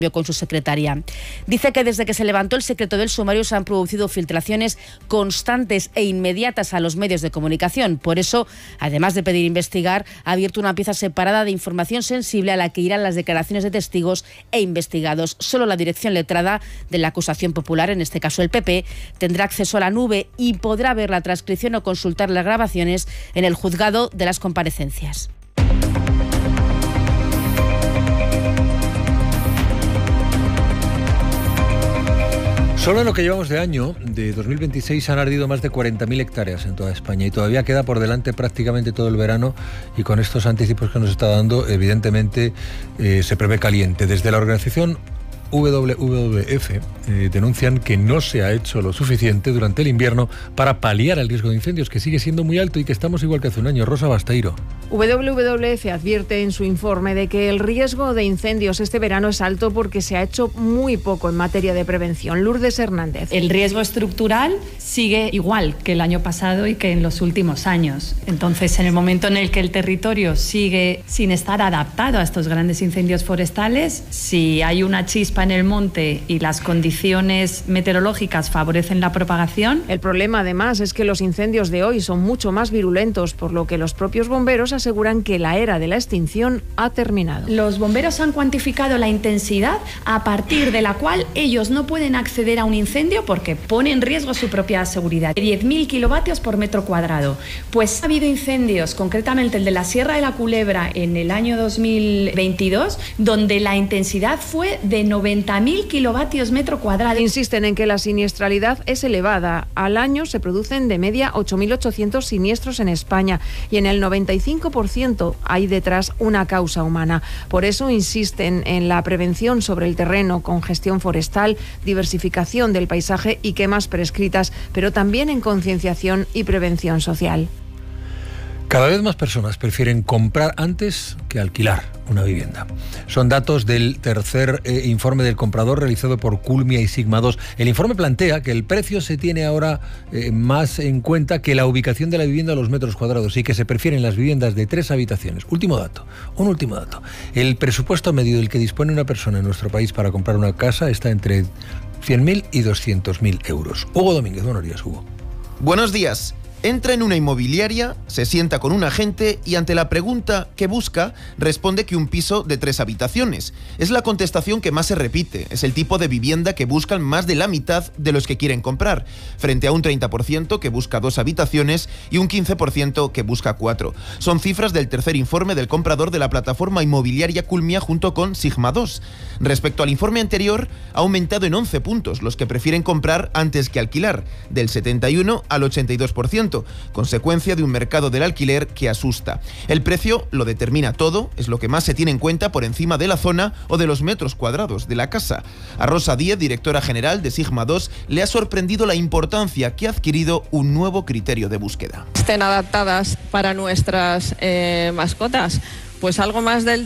con su secretaria. Dice que desde que se levantó el secreto del sumario se han producido filtraciones constantes e inmediatas a los medios de comunicación. Por eso, además de pedir investigar, ha abierto una pieza separada de información sensible a la que irán las declaraciones de testigos e investigados. Solo la dirección letrada de la acusación popular, en este caso el PP, tendrá acceso a la nube y podrá ver la transcripción o consultar las grabaciones en el juzgado de las comparecencias. Solo en lo que llevamos de año, de 2026, han ardido más de 40.000 hectáreas en toda España y todavía queda por delante prácticamente todo el verano, y con estos anticipos que nos está dando, evidentemente se prevé caliente. Desde la organización WWF denuncian que no se ha hecho lo suficiente durante el invierno para paliar el riesgo de incendios, que sigue siendo muy alto y que estamos igual que hace un año. Rosa Basteiro. WWF advierte en su informe de que el riesgo de incendios este verano es alto porque se ha hecho muy poco en materia de prevención. Lourdes Hernández. El riesgo estructural sigue igual que el año pasado y que en los últimos años. Entonces, en el momento en el que el territorio sigue sin estar adaptado a estos grandes incendios forestales, si hay una chispa en el monte y las condiciones meteorológicas favorecen la propagación. El problema, además, es que los incendios de hoy son mucho más virulentos, por lo que los propios bomberos aseguran que la era de la extinción ha terminado. Los bomberos han cuantificado la intensidad a partir de la cual ellos no pueden acceder a un incendio porque pone en riesgo su propia seguridad. 10.000 kilovatios por metro cuadrado. Pues ha habido incendios, concretamente el de la Sierra de la Culebra en el año 2022, donde la intensidad fue de 90.000 kilovatios metro cuadrado. Insisten en que la siniestralidad es elevada. Al año se producen de media 8.800 siniestros en España y en el 95% hay detrás una causa humana. Por eso insisten en la prevención sobre el terreno con gestión forestal, diversificación del paisaje y quemas prescritas, pero también en concienciación y prevención social. Cada vez más personas prefieren comprar antes que alquilar una vivienda. Son datos del tercer informe del comprador realizado por Culmia y Sigma 2. El informe plantea que el precio se tiene ahora más en cuenta que la ubicación de la vivienda a los metros cuadrados y que se prefieren las viviendas de 3 habitaciones. Un último dato. El presupuesto medio del que dispone una persona en nuestro país para comprar una casa está entre 100.000 y 200.000 euros. Hugo Domínguez, buenos días, Hugo. Buenos días. Entra en una inmobiliaria, se sienta con un agente y ante la pregunta ¿qué busca?, responde que un piso de 3 habitaciones. Es la contestación que más se repite. Es el tipo de vivienda que buscan más de la mitad de los que quieren comprar, frente a un 30% que busca 2 habitaciones y un 15% que busca 4. Son cifras del tercer informe del comprador de la plataforma inmobiliaria Culmia junto con Sigma 2. Respecto al informe anterior, ha aumentado en 11 puntos los que prefieren comprar antes que alquilar, del 71 al 82%. Consecuencia de un mercado del alquiler que asusta. El precio lo determina todo, es lo que más se tiene en cuenta por encima de la zona o de los metros cuadrados de la casa. A Rosa Díez, directora general de Sigma 2, le ha sorprendido la importancia que ha adquirido un nuevo criterio de búsqueda. Estén adaptadas para nuestras mascotas. Pues algo más del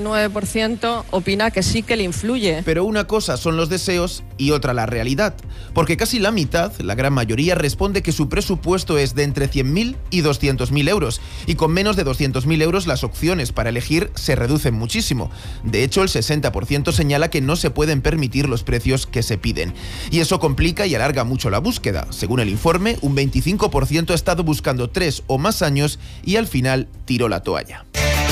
39% opina que sí que le influye. Pero una cosa son los deseos y otra la realidad. Porque casi la mitad, la gran mayoría, responde que su presupuesto es de entre 100.000 y 200.000 euros. Y con menos de 200.000 euros las opciones para elegir se reducen muchísimo. De hecho, el 60% señala que no se pueden permitir los precios que se piden. Y eso complica y alarga mucho la búsqueda. Según el informe, un 25% ha estado buscando 3 o más años y al final tiró la toalla.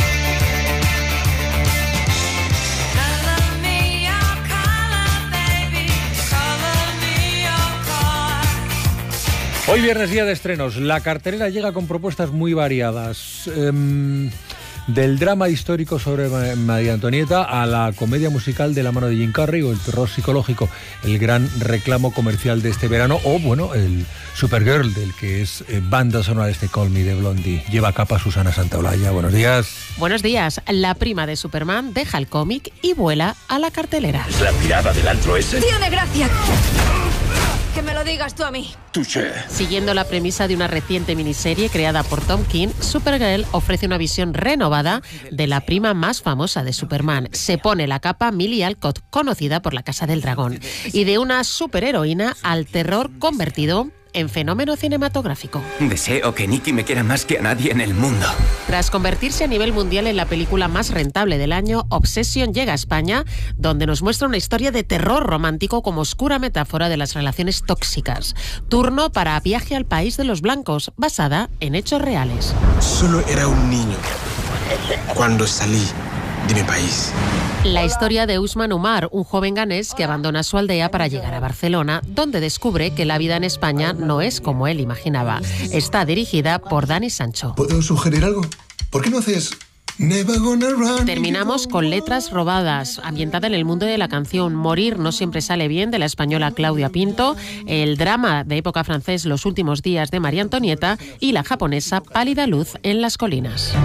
Hoy viernes, día de estrenos. La cartelera llega con propuestas muy variadas. Del drama histórico sobre María Antonieta a la comedia musical de la mano de Jim Carrey o el terror psicológico, el gran reclamo comercial de este verano, o bueno, el Supergirl del que es banda sonora de este Call Me de Blondie. Lleva capa Susana Santaolalla. Buenos días. Buenos días. La prima de Superman deja el cómic y vuela a la cartelera. ¿Es la pirada del antro ese? ¡Tiene gracia! Que me lo digas tú a mí. Touché. Siguiendo la premisa de una reciente miniserie creada por Tom King, Supergirl ofrece una visión renovada de la prima más famosa de Superman. Se pone la capa Millie Alcott, conocida por La Casa del Dragón, y de una superheroína al terror convertido en fenómeno cinematográfico. Deseo que Nicky me quiera más que a nadie en el mundo. Tras convertirse a nivel mundial en la película más rentable del año, Obsession llega a España, donde nos muestra una historia de terror romántico como oscura metáfora de las relaciones tóxicas. Turno para Viaje al País de los Blancos, basada en hechos reales. Solo era un niño cuando salí de mi país. La historia de Usman Umar, un joven ganés que abandona su aldea para llegar a Barcelona, donde descubre que la vida en España no es como él imaginaba. Está dirigida por Dani Sancho. ¿Puedo sugerir algo? ¿Por qué no haces Never Gonna Run? Terminamos con Letras robadas, ambientada en el mundo de la canción. Morir no siempre sale bien, de la española Claudia Pinto, el drama de época francés Los últimos días de María Antonieta y la japonesa Pálida luz en las colinas.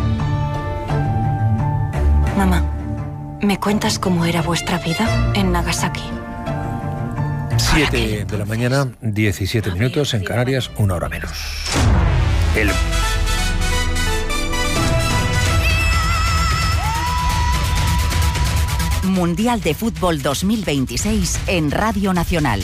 Mamá, ¿me cuentas cómo era vuestra vida en Nagasaki? 7 de la mañana, 17 minutos, en Canarias, 1 hora menos. El Mundial de Fútbol 2026 en Radio Nacional.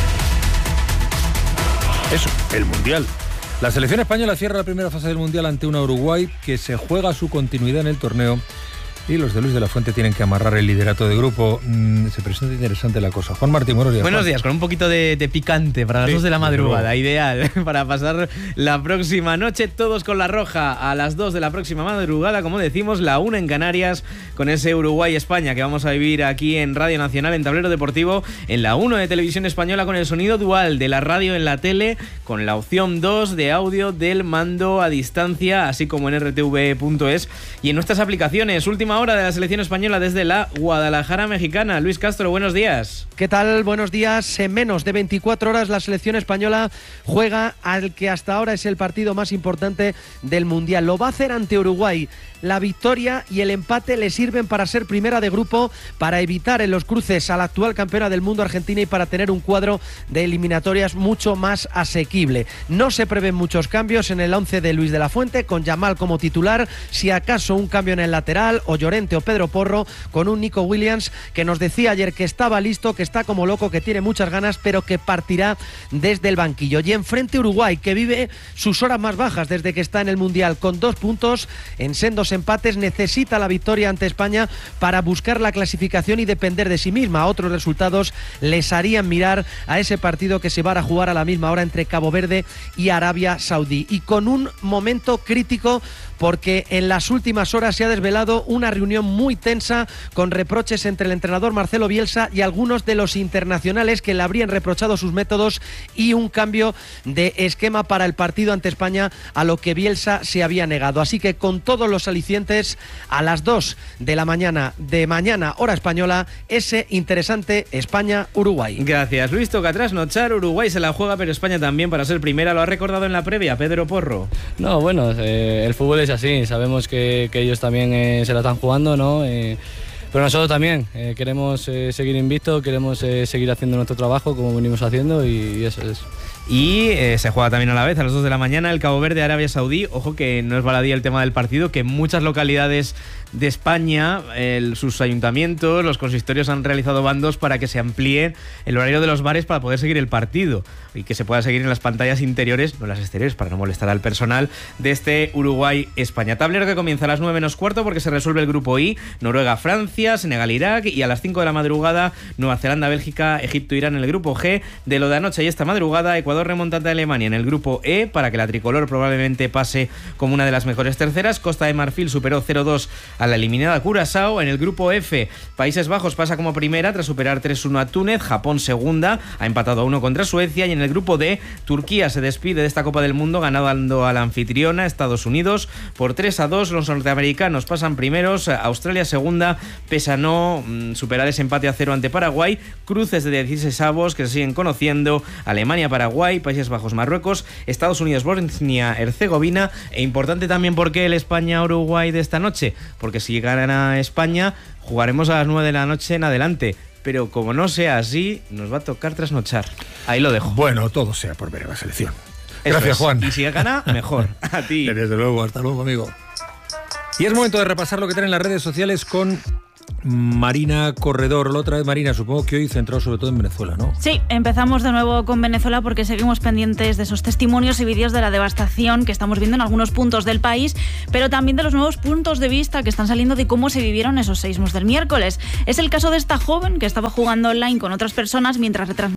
Eso, el Mundial. La selección española cierra la primera fase del Mundial ante una Uruguay que se juega su continuidad en el torneo. Y los de Luis de la Fuente tienen que amarrar el liderato de grupo. Se presenta interesante la cosa. Juan Martín, buenos días. Buenos días, con un poquito de picante para las 2 de la madrugada. Ideal para pasar la próxima noche todos con la roja a las 2 de la próxima madrugada. Como decimos, la 1 en Canarias, con ese Uruguay-España que vamos a vivir aquí en Radio Nacional, en Tablero Deportivo, en la 1 de Televisión Española, con el sonido dual de la radio en la tele, con la opción 2 de audio del mando a distancia, así como en rtv.es y en nuestras aplicaciones. Última hora de la selección española desde la Guadalajara mexicana. Luis Castro, buenos días. ¿Qué tal? Buenos días. En menos de 24 horas la selección española juega al que hasta ahora es el partido más importante del Mundial. Lo va a hacer ante Uruguay. La victoria y el empate le sirven para ser primera de grupo, para evitar en los cruces a la actual campeona del mundo, Argentina, y para tener un cuadro de eliminatorias mucho más asequible. No se prevén muchos cambios en el 11 de Luis de la Fuente, con Yamal como titular, si acaso un cambio en el lateral, o Llorente o Pedro Porro, con un Nico Williams que nos decía ayer que estaba listo, que está como loco, que tiene muchas ganas, pero que partirá desde el banquillo. Y enfrente Uruguay, que vive sus horas más bajas desde que está en el Mundial, con 2 puntos en sendos empates, necesita la victoria ante España para buscar la clasificación y depender de sí misma. Otros resultados les harían mirar a ese partido que se va a jugar a la misma hora entre Cabo Verde y Arabia Saudí. Y con un momento crítico, porque en las últimas horas se ha desvelado una reunión muy tensa con reproches entre el entrenador Marcelo Bielsa y algunos de los internacionales que le habrían reprochado sus métodos y un cambio de esquema para el partido ante España, a lo que Bielsa se había negado. Así que con todos los alicientes, a las 2 de la mañana de mañana, hora española, ese interesante España-Uruguay. Gracias, Luis. Toca trasnochar. Uruguay se la juega, pero España también para ser primera. Lo ha recordado en la previa Pedro Porro. No, bueno, el fútbol es así. Sabemos que ellos también se la están jugando, ¿no? Pero nosotros también queremos seguir invictos, queremos seguir haciendo nuestro trabajo como venimos haciendo, y eso es. Y se juega también a la vez a las 2 de la mañana el Cabo Verde Arabia Saudí. Ojo que no es baladí el tema del partido, que en muchas localidades de España sus ayuntamientos, los consistorios han realizado bandos para que se amplíe el horario de los bares para poder seguir el partido y que se pueda seguir en las pantallas interiores, no las exteriores, para no molestar al personal de este Uruguay-España. Tablero que comienza a las 9 menos cuarto porque se resuelve el grupo I, Noruega-Francia, Senegal-Irak, y a las 5 de la madrugada Nueva Zelanda-Bélgica, Egipto-Irán en el grupo G. De lo de anoche y esta madrugada, Ecuador remonta ante Alemania en el grupo E para que la tricolor probablemente pase como una de las mejores terceras. Costa de Marfil superó 0-2 a la eliminada Curazao. En el grupo F, Países Bajos pasa como primera tras superar 3-1 a Túnez. Japón segunda, ha empatado a 1 contra Suecia. Y en el grupo D, Turquía se despide de esta Copa del Mundo ganando a la anfitriona Estados Unidos por 3-2. Los norteamericanos pasan primeros, Australia segunda, pese a no superar ese empate a 0 ante Paraguay. Cruces de 16avos que se siguen conociendo: Alemania-Paraguay, Países Bajos-Marruecos, Estados Unidos-Bosnia-Herzegovina. E importante también porque el España-Uruguay de esta noche, porque si gana España jugaremos a las 9 de la noche en adelante, pero como no sea así, nos va a tocar trasnochar. Ahí lo dejo. Bueno, todo sea por ver a la selección. Eso Gracias, es. Juan. Y si gana, mejor. A ti. Desde luego, hasta luego, amigo. Y es momento de repasar lo que traen las redes sociales con Marina Corredor, la otra vez Marina, supongo que hoy centrado sobre todo en Venezuela, ¿no? Sí, empezamos de nuevo con Venezuela porque seguimos pendientes de esos testimonios y vídeos de la devastación que estamos viendo en algunos puntos del país, pero también de los nuevos puntos de vista que están saliendo de cómo se vivieron esos seísmos del miércoles. Es el caso de esta joven que estaba jugando online con otras personas mientras retransmitía